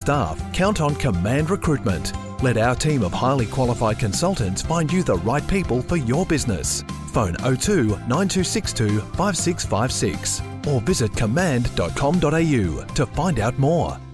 staff, count on Command Recruitment. Let our team of highly qualified consultants find you the right people for your business. Phone 02 9262 5656 or visit command.com.au to find out more.